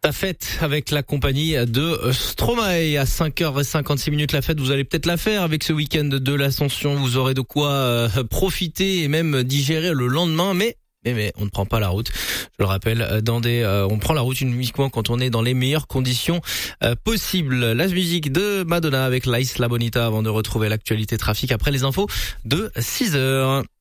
La fête avec la compagnie de Stromae à 5h56. La fête, vous allez peut-être la faire avec ce week-end de l'Ascension. Vous aurez de quoi profiter et même digérer le lendemain, mais on ne prend pas la route. Je le rappelle, on prend la route uniquement quand on est dans les meilleures conditions possibles. La musique de Madonna avec La Isla Bonita avant de retrouver l'actualité trafic après les infos de 6h.